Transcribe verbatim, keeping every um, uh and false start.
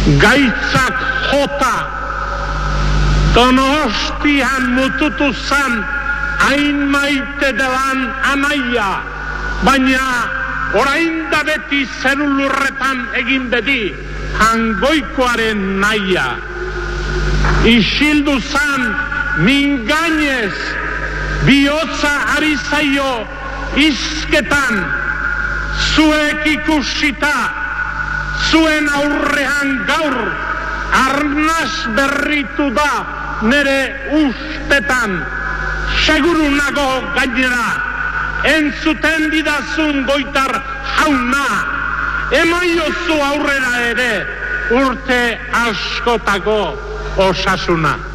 gaitzak jota, Donostian mututu zan, hain maite delan anaia, baina orain da beti zerulurretan egin bedi, hangoikoaren naia. Isildu zan, mingainez, bihotza ari zaio, izketan, zuek ikusita, zuen aurrean gaur, arnaz berritu da nere ustetan, seguru nago gainera, entzuten didazun Goitar jauna, emaiozu aurrera ere urte askotako osasuna.